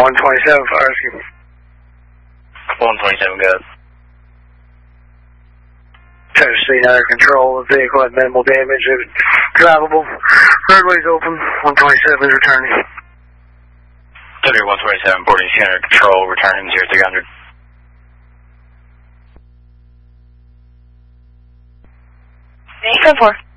127 fire rescue. 127, go ahead. Tennessee under control. The vehicle had minimal damage. It was drivable. Roadway's open. 127 is returning. W127, boarding under control, returning 0300. 8-4.